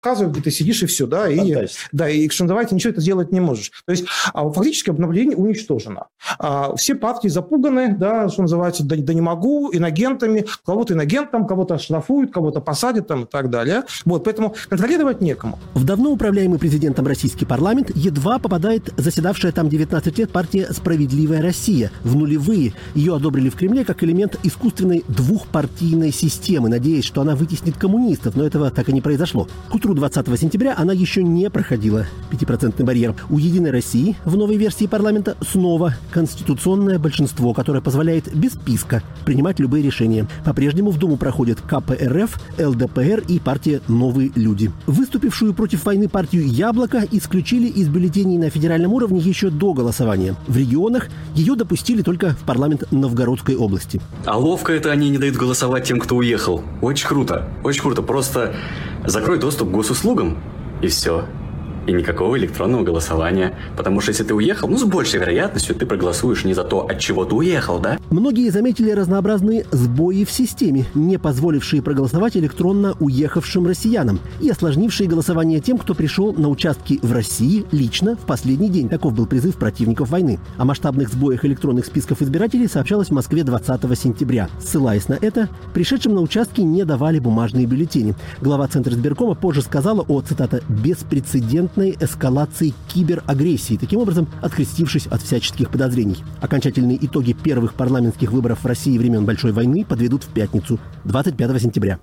показывают, где ты сидишь, и все, да, и что называется, ничего это сделать не можешь. То есть фактически обновление уничтожено. Все партии запуганы, да, что называется, да не могу, инагентами, кого-то инагентом, кого-то оштрафуют, кого-то посадят там, и так далее. Вот, поэтому контролировать некому. В давно управляемый президентом российский парламент едва попадает заседавшая там 19 лет партия «Справедливая Россия». В нулевые ее одобрили в Кремле как элемент искусственной двухпартийной системы, надеясь, что она вытеснит коммунистов, но этого так и не произошло. К утру 20 сентября она еще не проходила 5% барьер. У «Единой России» в новой версии парламента снова конституционное большинство, которое позволяет без списка принимать любые решения. По-прежнему в Думу проходят КПРФ, ЛДПР и партия «Новые люди». Выступившую против войны партию «Яблоко» исключили из бюллетеней на федеральном уровне еще до голосования. В регионах ее допустили только в парламент Новгородской области. А ловко это они не дают голосовать тем, кто уехал. Очень круто. Очень круто. Просто закрой доступ к госуслугам, и все. И никакого электронного голосования. Потому что если ты уехал, с большей вероятностью ты проголосуешь не за то, от чего ты уехал, да? Многие заметили разнообразные сбои в системе, не позволившие проголосовать электронно уехавшим россиянам и осложнившие голосование тем, кто пришел на участки в России лично в последний день. Таков был призыв противников войны. О масштабных сбоях электронных списков избирателей сообщалось в Москве 20 сентября. Ссылаясь на это, пришедшим на участки не давали бумажные бюллетени. Глава Центризбиркома позже сказала о, цитата, «беспрецедентной эскалации киберагрессии», таким образом открестившись от всяческих подозрений. Окончательные итоги первых парламентских выборов в России времен Большой войны подведут в пятницу, 25 сентября.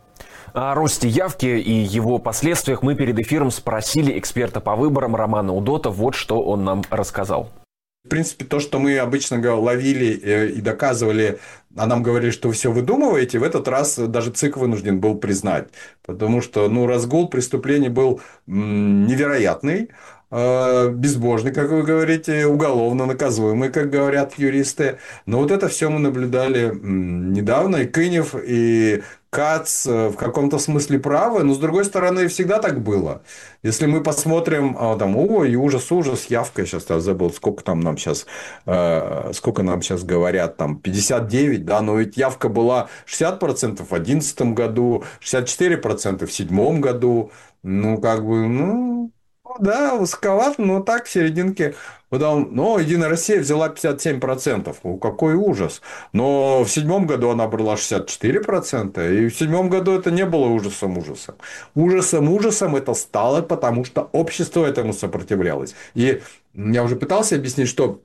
О росте явки и его последствиях мы перед эфиром спросили эксперта по выборам Романа Удота. Вот что он нам рассказал. В принципе, то, что мы обычно ловили и доказывали, а нам говорили, что вы все выдумываете, в этот раз даже ЦИК вынужден был признать. Потому что разгул преступлений был невероятный, безбожный, как вы говорите, уголовно наказуемый, как говорят юристы. Но вот это все мы наблюдали недавно. И Кынев, и Кац в каком-то смысле правы, но с другой стороны всегда так было. Если мы посмотрим, ой, ужас, явка, я сейчас забыл, сколько нам сейчас говорят, 59, да, но ведь явка была 60% в 2011 году, 64% в 2007 году, да, высоковато, но так, в серединке. Но «Единая Россия» взяла 57%. Какой ужас. Но в 2007 году она брала 64%. И в 2007 году это не было ужасом. Ужасом это стало, потому что общество этому сопротивлялось. И я уже пытался объяснить, что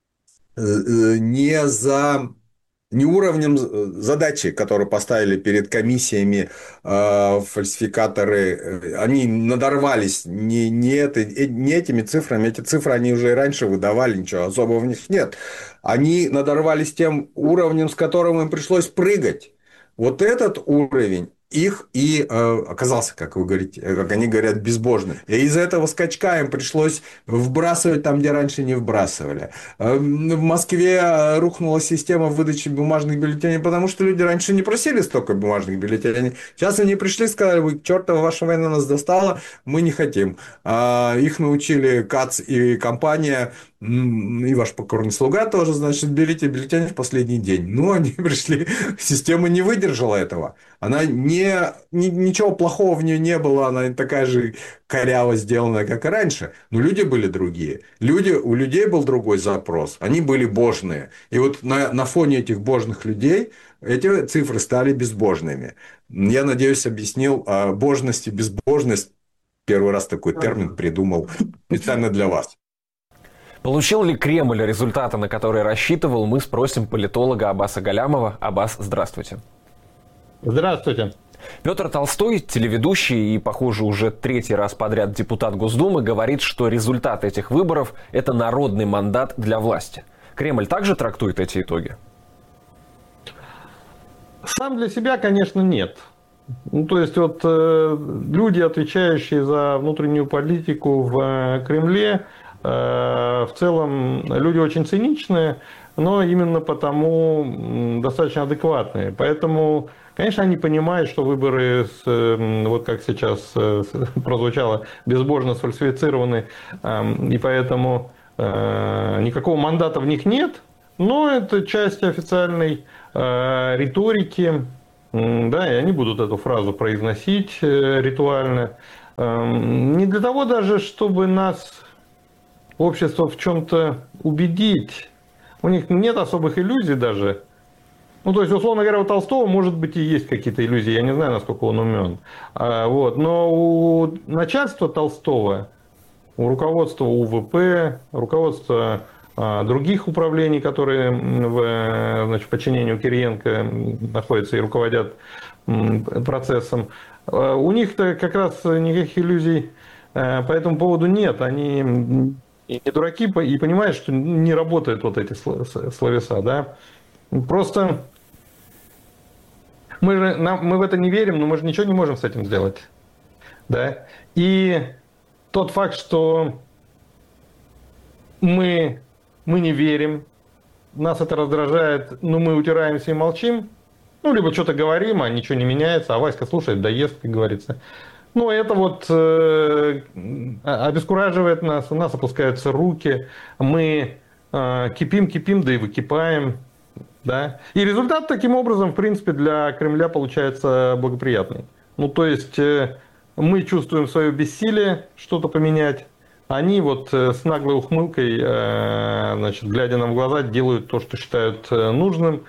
не уровнем задачи, которую поставили перед комиссиями фальсификаторы, они надорвались не этими цифрами. Эти цифры они уже и раньше выдавали, ничего особого в них нет. Они надорвались тем уровнем, с которым им пришлось прыгать. Вот этот уровень их и оказался, как вы говорите, как они говорят, безбожным. И из-за этого скачка им пришлось вбрасывать там, где раньше не вбрасывали. В Москве рухнула система выдачи бумажных бюллетеней, потому что люди раньше не просили столько бумажных бюллетеней. Сейчас они пришли и сказали: вы, чертова ваша война нас достала, мы не хотим. Их научили Кац и компания, и ваш покорный слуга тоже, значит, берите бюллетени в последний день. Они пришли, система не выдержала этого. Она ничего плохого в ней не было, она такая же коряво сделанная, как и раньше. Но люди были другие. У людей был другой запрос. Они были божные. И вот на фоне этих божных людей эти цифры стали безбожными. Я надеюсь, объяснил божность и безбожность. Первый раз такой термин придумал специально для вас. Получил ли Кремль результаты, на которые рассчитывал, мы спросим политолога Аббаса Галямова. Аббас, здравствуйте. Здравствуйте. Петр Толстой, телеведущий и, похоже, уже 3-й раз подряд депутат Госдумы, говорит, что результат этих выборов – это народный мандат для власти. Кремль также трактует эти итоги? Сам для себя, конечно, нет. То есть, люди, отвечающие за внутреннюю политику в Кремле, в целом люди очень циничные, но именно потому достаточно адекватные. Поэтому, конечно, они понимают, что выборы, вот как сейчас прозвучало, безбожно сфальсифицированы, и поэтому никакого мандата в них нет, но это часть официальной риторики, да, и они будут эту фразу произносить ритуально. не для того даже, чтобы нас, общество, в чем-то убедить. У них нет особых иллюзий даже. Ну, то есть, условно говоря, у Толстого, может быть, и есть какие-то иллюзии. Я не знаю, насколько он умен. Вот. Но у начальства Толстого, у руководства УВП, руководства других управлений, которые в подчинении у Кириенко находятся и руководят процессом, у них-то как раз никаких иллюзий по этому поводу нет. Они и не дураки и понимают, что не работают вот эти словеса. Да? Просто мы в это не верим, но мы же ничего не можем с этим сделать. Да? И тот факт, что мы не верим, нас это раздражает, но мы утираемся и молчим, ну, либо что-то говорим, а ничего не меняется, а Васька слушает, да ест, как говорится. Ну, это вот обескураживает нас, у нас опускаются руки, мы кипим, да и выкипаем. Да? И результат таким образом, в принципе, для Кремля получается благоприятный. Ну, то есть мы чувствуем свое бессилие что-то поменять, они вот с наглой ухмылкой, глядя нам в глаза, делают то, что считают нужным.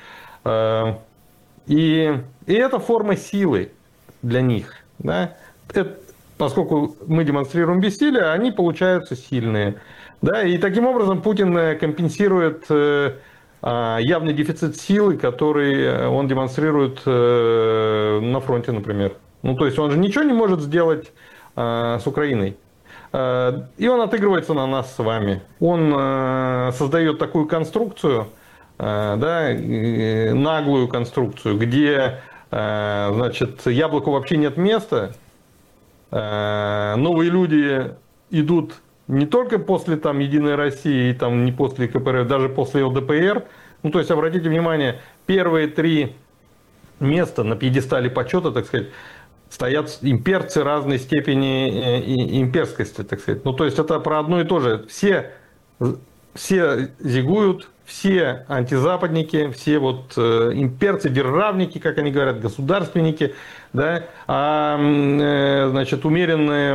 И это форма силы для них. Да? Поскольку мы демонстрируем бессилие, они получаются сильные. Да? И таким образом Путин компенсирует явный дефицит силы, который он демонстрирует на фронте, например. Ну, то есть он же ничего не может сделать с Украиной. И он отыгрывается на нас с вами. Он создает такую конструкцию, да, наглую конструкцию, где, значит, яблоку вообще нет места. Новые люди идут не только после там Единой России, там, не после КПРФ, даже после ЛДПР. Ну, то есть, обратите внимание, первые 3 места на пьедестале почета, так сказать, стоят имперцы разной степени имперскости, так сказать. Ну, то есть, это про одно и то же. Все зигуют, все антизападники, все вот имперцы, державники, как они говорят, государственники, да, значит, умеренные,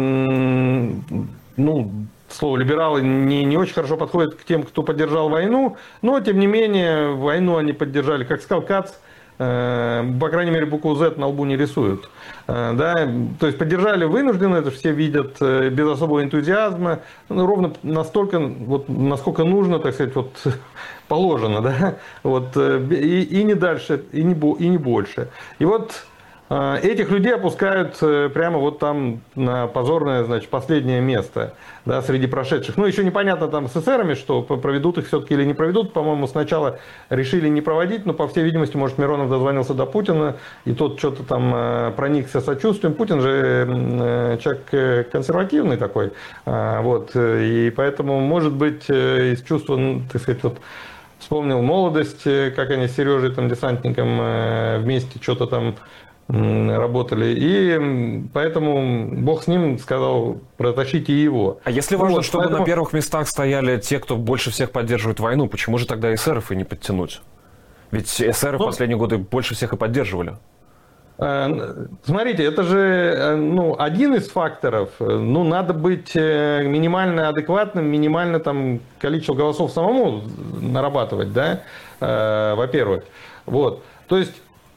ну, слово либералы не очень хорошо подходит к тем, кто поддержал войну, но, тем не менее, войну они поддержали, как сказал Кац, по крайней мере, букву Z на лбу не рисуют. Да? То есть поддержали вынужденно, это все видят без особого энтузиазма, ну, ровно настолько, вот, насколько нужно, так сказать, вот, положено. Да? Вот, и не дальше, и не больше. И вот этих людей опускают прямо вот там на позорное, значит, последнее место, да, среди прошедших. Ну, еще непонятно там с эсерами, что проведут их все-таки или не проведут. По-моему, сначала решили не проводить, но, по всей видимости, может, Миронов дозвонился до Путина, и тот что-то там проникся сочувствием. Путин же человек консервативный такой, вот, и поэтому, может быть, из чувства, так сказать, вот, вспомнил молодость, как они с Сережей, там, десантником, вместе что-то там работали, и поэтому Бог с ним сказал, протащите его. А если важно, вот, чтобы на первых местах стояли те, кто больше всех поддерживает войну, почему же тогда эсеров и не подтянуть? Ведь эсеры в последние годы больше всех и поддерживали. Смотрите, это же, ну, один из факторов. Ну, надо быть минимально адекватным, минимально там количество голосов самому нарабатывать, да, во-первых. Вот, то есть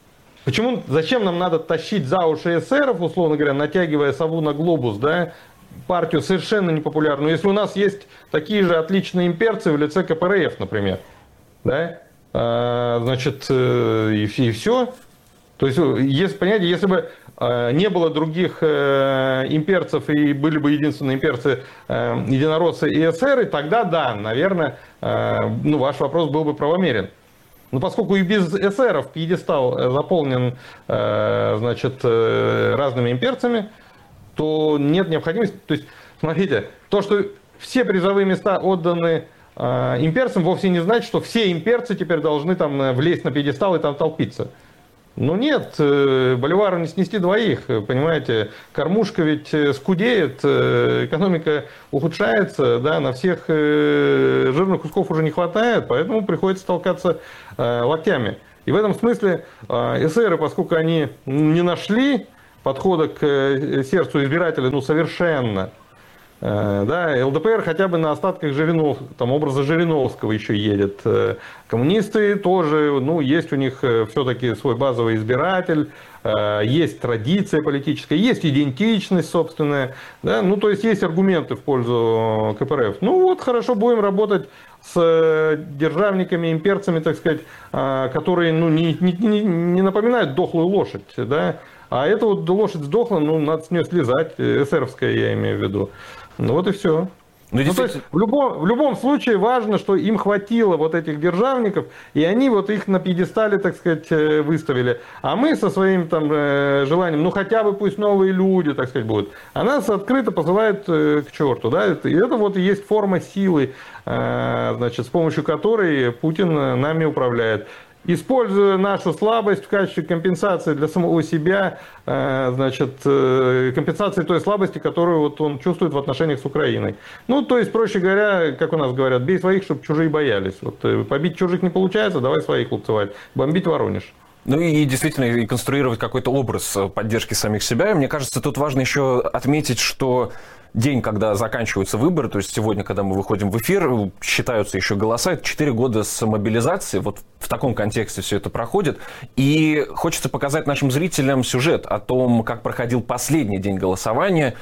зачем нам надо тащить за уши эсеров, условно говоря, натягивая сову на глобус, да, партию совершенно непопулярную, если у нас есть такие же отличные имперцы в лице КПРФ, например, да, значит, и все. То есть, понимаете, если бы не было других имперцев и были бы единственные имперцы, единороссы и эсеры, тогда да, наверное, ну, ваш вопрос был бы правомерен. Но поскольку и без эсеров пьедестал заполнен, значит, разными имперцами, то нет необходимости. То есть, смотрите, то, что все призовые места отданы имперцам, вовсе не значит, что все имперцы теперь должны там влезть на пьедестал и там толпиться. Ну нет, боливару не снести двоих, понимаете, кормушка ведь скудеет, экономика ухудшается, да, на всех жирных кусков уже не хватает, поэтому приходится толкаться локтями. И в этом смысле эсеры, поскольку они не нашли подхода к сердцу избирателя, ну, совершенно. Да, ЛДПР хотя бы на остатках образа Жириновского еще едет. Коммунисты тоже, ну, есть у них все-таки свой базовый избиратель, есть традиция политическая, есть идентичность собственная, да, ну, то есть аргументы в пользу КПРФ. Ну, вот, хорошо, будем работать с державниками, имперцами, так сказать, которые, ну, не напоминают дохлую лошадь, да, а эта вот лошадь сдохла, ну, надо с нее слезать, эсеровская я имею в виду. Ну вот и все. То есть в любом случае важно, что им хватило вот этих державников, и они вот их на пьедестале, так сказать, выставили. А мы со своим там желанием, ну хотя бы пусть новые люди, так сказать, будут. А нас открыто посылают к черту. Да? И это вот и есть форма силы, значит, с помощью которой Путин нами управляет. Используя нашу слабость в качестве компенсации для самого себя, значит, компенсации той слабости, которую вот он чувствует в отношениях с Украиной. Ну, то есть, проще говоря, как у нас говорят, бей своих, чтобы чужие боялись. Вот побить чужих не получается, давай своих лупцевать, бомбить Воронеж. Ну и действительно и конструировать какой-то образ поддержки самих себя. И мне кажется, тут важно еще отметить, что день, когда заканчиваются выборы, то есть сегодня, когда мы выходим в эфир, считаются еще голоса, это 4 года с мобилизации, вот в таком контексте все это проходит. И хочется показать нашим зрителям сюжет о том, как проходил последний день голосования.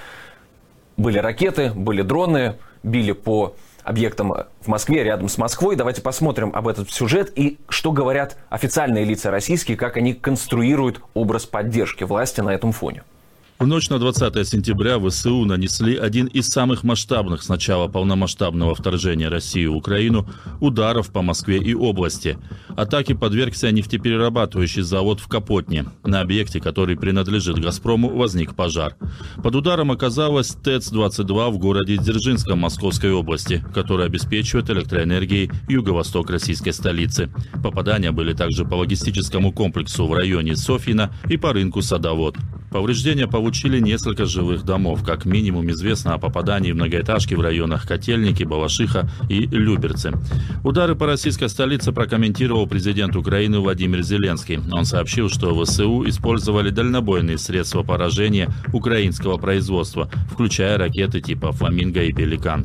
Были ракеты, были дроны, били по объектам в Москве, рядом с Москвой. Давайте посмотрим об этот сюжет и что говорят официальные лица российские, как они конструируют образ поддержки власти на этом фоне. В ночь на 20 сентября ВСУ нанесли один из самых масштабных с начала полномасштабного вторжения России в Украину ударов по Москве и области. Атаке подвергся нефтеперерабатывающий завод в Капотне. На объекте, который принадлежит «Газпрому», возник пожар. Под ударом оказалась ТЭЦ-22 в городе Дзержинском Московской области, который обеспечивает электроэнергией юго-восток российской столицы. Попадания были также по логистическому комплексу в районе Софьино и по рынку Садовод. Повреждения получили несколько жилых домов. Как минимум известно о попадании в многоэтажки в районах Котельники, Балашиха и Люберцы. Удары по российской столице прокомментировал президент Украины Владимир Зеленский. Он сообщил, что ВСУ использовали дальнобойные средства поражения украинского производства, включая ракеты типа «Фламинго» и «Пеликан».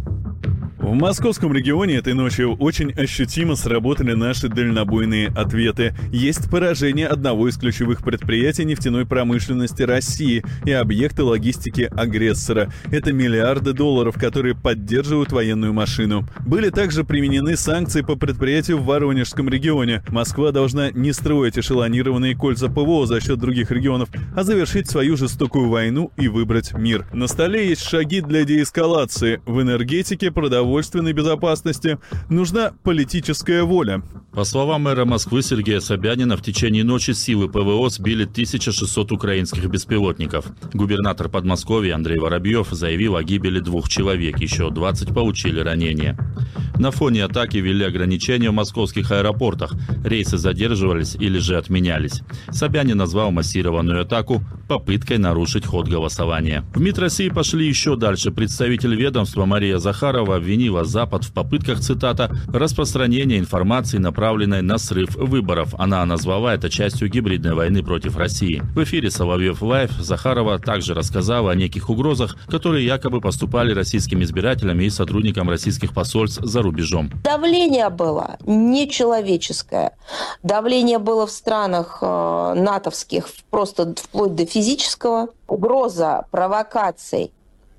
В московском регионе этой ночью очень ощутимо сработали наши дальнобойные ответы. Есть поражение одного из ключевых предприятий нефтяной промышленности России и объекты логистики агрессора. Это миллиарды долларов, которые поддерживают военную машину. Были также применены санкции по предприятию в Воронежском регионе. Москва должна не строить эшелонированные кольца ПВО за счет других регионов, а завершить свою жестокую войну и выбрать мир. На столе есть шаги для деэскалации. В энергетике, продовольственной безопасности нужна политическая воля. По словам мэра Москвы Сергея Собянина, в течение ночи силы ПВО сбили 1600 украинских беспилотников. Губернатор Подмосковья Андрей Воробьев заявил о гибели 2 человек, еще 20 получили ранения. На фоне атаки ввели ограничения в московских аэропортах. Рейсы задерживались или же отменялись. Собянин назвал массированную атаку попыткой нарушить ход голосования. В МИД России пошли еще дальше. Представитель ведомства Мария Захарова обвинила Запад в попытках, цитата, «распространения информации, направленной на срыв выборов». Она назвала это частью гибридной войны против России. В эфире «Соловьев Лайв» Захарова также рассказала о неких угрозах, которые якобы поступали российским избирателям и сотрудникам российских посольств за рубежом. Давление было нечеловеческое. Давление было в странах натовских просто вплоть до физического. Угроза провокаций,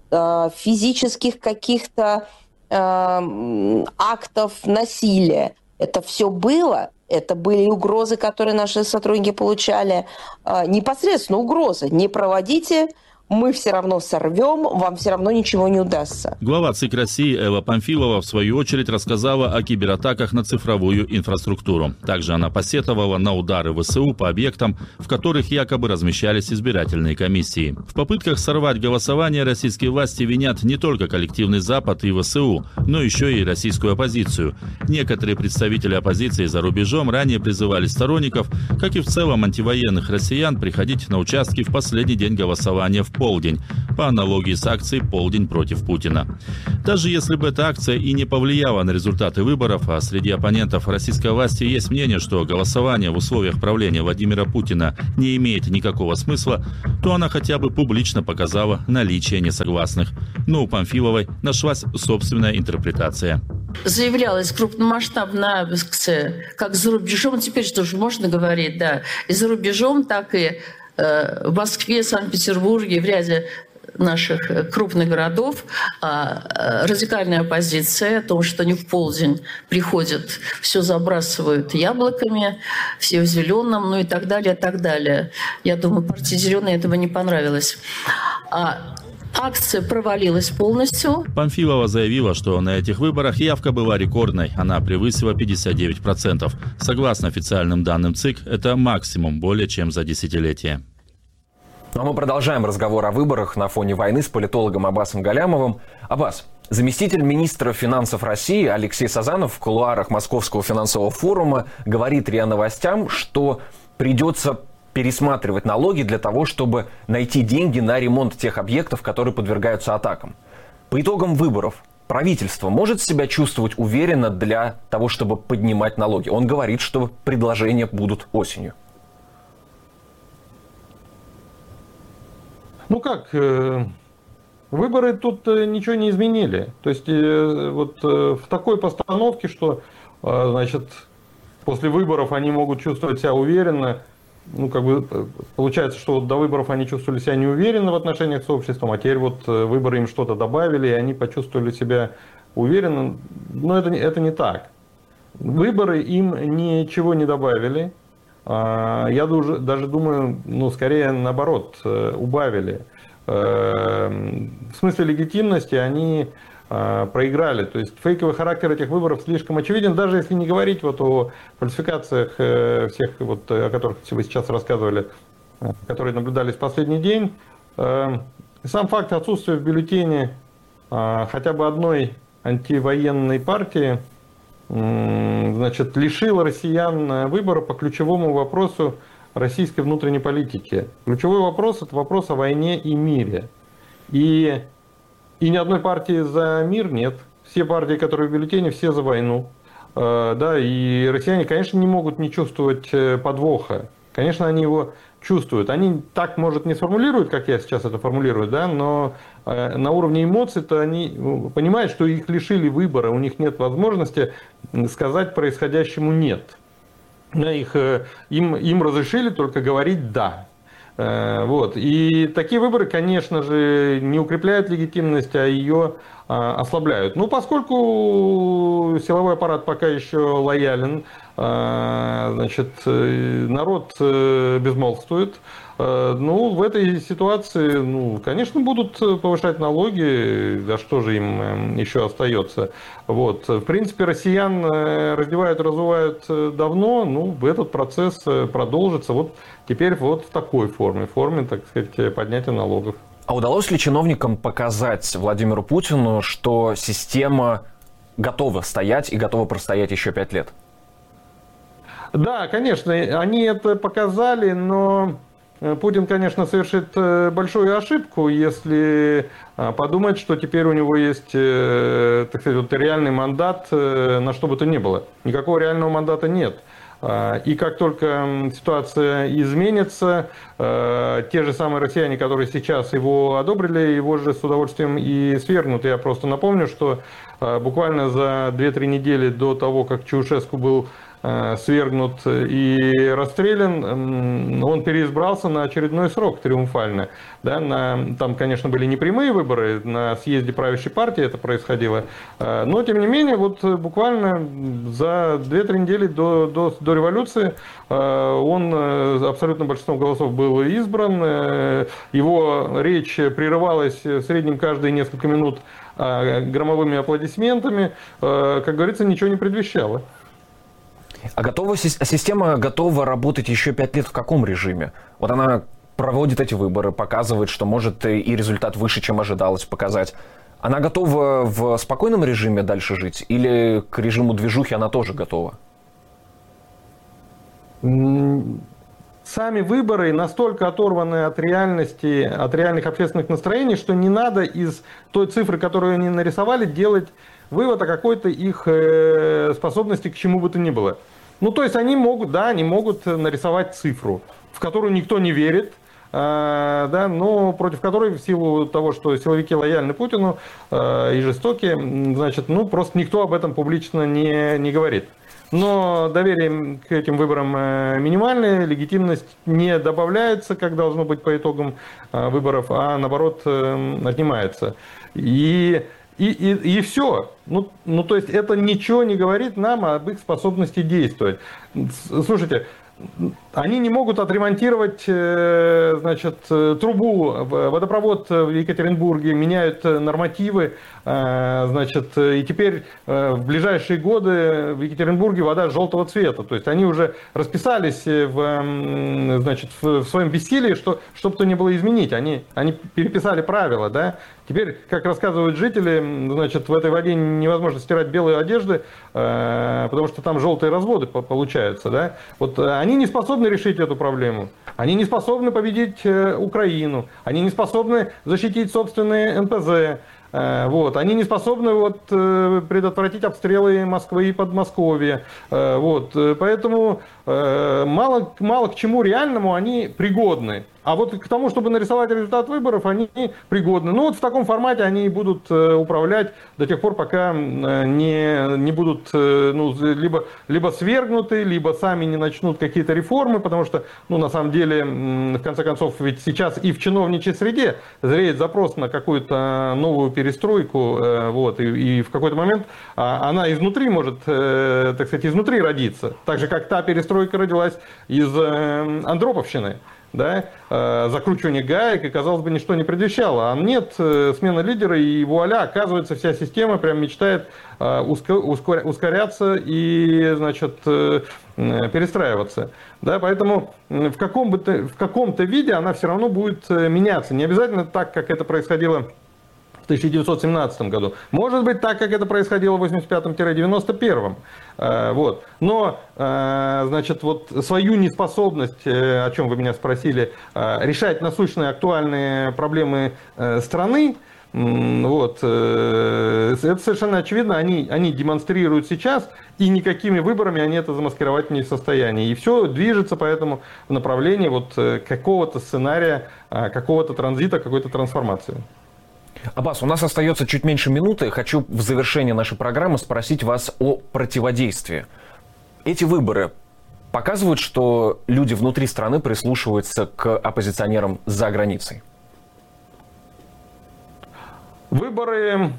физических каких-то актов насилия. Это все было. Это были угрозы, которые наши сотрудники получали. Непосредственно угрозы. Не проводите, мы все равно сорвем, вам все равно ничего не удастся. Глава ЦИК России Элла Памфилова в свою очередь рассказала о кибератаках на цифровую инфраструктуру. Также она посетовала на удары ВСУ по объектам, в которых якобы размещались избирательные комиссии. В попытках сорвать голосование российские власти винят не только коллективный Запад и ВСУ, но еще и российскую оппозицию. Некоторые представители оппозиции за рубежом ранее призывали сторонников, как и в целом антивоенных россиян, приходить на участки в последний день голосования в полдень, по аналогии с акцией «Полдень против Путина». Даже если бы эта акция и не повлияла на результаты выборов, а среди оппонентов российской власти есть мнение, что голосование в условиях правления Владимира Путина не имеет никакого смысла, то она хотя бы публично показала наличие несогласных. Но у Памфиловой нашлась собственная интерпретация. Заявлялась крупномасштабная акция как за рубежом, теперь что же можно говорить, да, и за рубежом, так и в Москве, Санкт-Петербурге, в ряде наших крупных городов радикальная позиция о том, что они в полдень приходят, все забрасывают яблоками, все в зеленом, ну и так далее, и так далее. Я думаю, партии «Зеленые» этого не понравилось. Акция провалилась полностью. Памфилова заявила, что на этих выборах явка была рекордной. Она превысила 59%. Согласно официальным данным ЦИК, это максимум более чем за десятилетие. Ну а мы продолжаем разговор о выборах на фоне войны с политологом Аббасом Галямовым. Аббас, заместитель министра финансов России Алексей Сазанов в кулуарах Московского финансового форума говорит РИА Новостям, что придется пересматривать налоги для того, чтобы найти деньги на ремонт тех объектов, которые подвергаются атакам. По итогам выборов правительство может себя чувствовать уверенно для того, чтобы поднимать налоги? Он говорит, что предложения будут осенью. Ну как, выборы тут ничего не изменили. То есть вот в такой постановке, что значит, после выборов они могут чувствовать себя уверенно. Ну, как бы получается, что до выборов они чувствовали себя неуверенно в отношениях с обществом, а теперь вот выборы им что-то добавили, и они почувствовали себя уверенно. Но это не так. Выборы им ничего не добавили. Я даже думаю, ну, скорее наоборот, убавили. В смысле легитимности они проиграли. То есть фейковый характер этих выборов слишком очевиден, даже если не говорить вот о фальсификациях всех, вот, о которых вы сейчас рассказывали, которые наблюдались в последний день. Сам факт отсутствия в бюллетене хотя бы одной антивоенной партии, значит, лишил россиян выбора по ключевому вопросу российской внутренней политики. Ключевой вопрос – это вопрос о войне и мире. И ни одной партии за мир нет. Все партии, которые в бюллетене, все за войну. Да, и россияне, конечно, не могут не чувствовать подвоха. Конечно, они его чувствуют. Они так, может, не сформулируют, как я сейчас это формулирую, да, но на уровне эмоций-то они понимают, что их лишили выбора, у них нет возможности сказать происходящему «нет». Им разрешили только говорить «да». Вот. И такие выборы, конечно же, не укрепляют легитимность, а ее ослабляют. Ну, поскольку силовой аппарат пока еще лоялен, значит, народ безмолвствует, ну, в этой ситуации, ну, конечно, будут повышать налоги, да что же им еще остается. Вот. В принципе, россиян раздевают, разувают давно, ну, этот процесс продолжится вот теперь вот в такой форме, так сказать, поднятия налогов. А удалось ли чиновникам показать Владимиру Путину, что система готова стоять и готова простоять еще 5 лет? Да, конечно, они это показали, но Путин, конечно, совершит большую ошибку, если подумать, что теперь у него есть, так сказать, вот реальный мандат на что бы то ни было. Никакого реального мандата нет. И как только ситуация изменится, те же самые россияне, которые сейчас его одобрили, его же с удовольствием и свергнут. Я просто напомню, что буквально за 2-3 недели до того, как Чаушеску был свергнут и расстрелян, он переизбрался на очередной срок триумфально. Да, там, конечно, были не прямые выборы, на съезде правящей партии это происходило, но, тем не менее, вот буквально за 2-3 недели до революции он абсолютным большинством голосов был избран, его речь прерывалась в среднем каждые несколько минут громовыми аплодисментами, как говорится, ничего не предвещало. А система готова работать еще 5 лет в каком режиме? Вот она проводит эти выборы, показывает, что может и результат выше, чем ожидалось показать. Она готова в спокойном режиме дальше жить? Или к режиму движухи она тоже готова? сами выборы настолько оторваны от реальности, от реальных общественных настроений, что не надо из той цифры, которую они нарисовали, делать вывод о какой-то их способности к чему бы то ни было. Ну, то есть они могут нарисовать цифру, в которую никто не верит, да, но против которой, в силу того, что силовики лояльны Путину и жестокие, значит, ну, просто никто об этом публично не говорит. Но доверие к этим выборам минимальное, легитимность не добавляется, как должно быть по итогам выборов, а наоборот отнимается. И все. Ну, то есть это ничего не говорит нам об их способности действовать. Слушайте, они не могут отремонтировать, значит, трубу, водопровод в Екатеринбурге, меняют нормативы, значит, и теперь в ближайшие годы в Екатеринбурге вода желтого цвета. То есть они уже расписались в своем бессилии, что бы то ни было изменить. Они переписали правила, да. Теперь, как рассказывают жители, значит, в этой воде невозможно стирать белые одежды, потому что там желтые разводы получаются, да. Вот они не способны решить эту проблему. Они не способны победить Украину. Они не способны защитить собственные НПЗ. Вот. Они не способны предотвратить обстрелы Москвы и Подмосковья. Вот. Поэтому мало к чему реальному они пригодны. А вот к тому, чтобы нарисовать результат выборов, они пригодны. Ну вот в таком формате они и будут управлять до тех пор, пока не будут либо свергнуты, либо сами не начнут какие-то реформы, потому что, на самом деле, в конце концов, ведь сейчас и в чиновничьей среде зреет запрос на какую-то новую перестройку, вот, и в какой-то момент она изнутри может, так сказать, изнутри родиться. Так же, как та перестройка родилась из Андроповщины. Да, закручивание гаек, и, казалось бы, ничто не предвещало. А нет, смена лидера, и вуаля, оказывается, вся система прям мечтает ускоряться и, значит, перестраиваться. Да, поэтому в каком-то виде она все равно будет меняться. Не обязательно так, как это происходило в 1917 году. Может быть, так, как это происходило в 85-91. Вот. Но, значит, вот свою неспособность, о чем вы меня спросили, решать насущные актуальные проблемы страны, вот, это совершенно очевидно, они демонстрируют сейчас, и никакими выборами они это замаскировать не в состоянии. И все движется поэтому в направлении вот какого-то сценария, какого-то транзита, какой-то трансформации. Аббас, у нас остается чуть меньше минуты. Хочу в завершении нашей программы спросить вас о противодействии. Эти выборы показывают, что люди внутри страны прислушиваются к оппозиционерам за границей? Выборы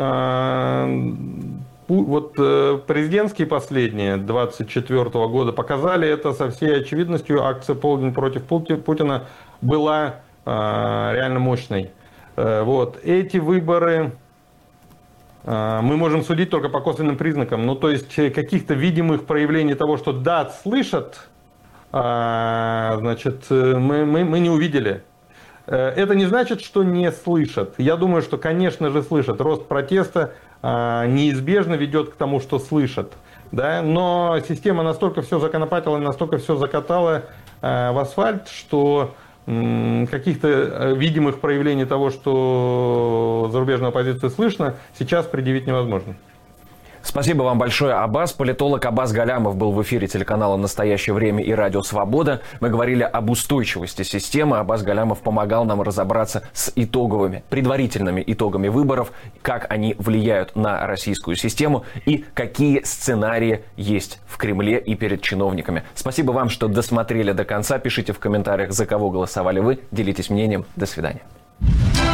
президентские последние 24 года показали это со всей очевидностью. Акция «Полдень против Путина» была реально мощной. Вот. Эти выборы мы можем судить только по косвенным признакам. Ну, то есть каких-то видимых проявлений того, что да, слышат, значит, мы не увидели. Это не значит, что не слышат. Я думаю, что, конечно же, слышат. Рост протеста неизбежно ведет к тому, что слышат. Да? Но система настолько все законопатила, настолько все закатала в асфальт, что каких-то видимых проявлений того, что зарубежная оппозиция слышно, сейчас предъявить невозможно. Спасибо вам большое, Аббас. Политолог Аббас Галямов был в эфире телеканала «Настоящее время» и радио «Свобода». Мы говорили об устойчивости системы. Аббас Галямов помогал нам разобраться с предварительными итогами выборов, как они влияют на российскую систему и какие сценарии есть в Кремле и перед чиновниками. Спасибо вам, что досмотрели до конца. Пишите в комментариях, за кого голосовали вы. Делитесь мнением. До свидания.